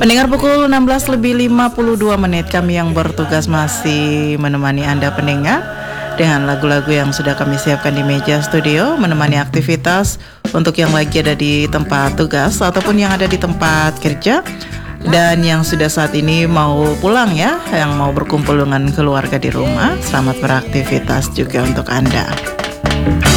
Pendengar, pukul 16:52 kami yang bertugas masih menemani Anda pendengar dengan lagu-lagu yang sudah kami siapkan di meja studio, menemani aktivitas untuk yang lagi ada di tempat tugas ataupun yang ada di tempat kerja, dan yang sudah saat ini mau pulang ya, yang mau berkumpul dengan keluarga di rumah. Selamat beraktivitas juga untuk Anda.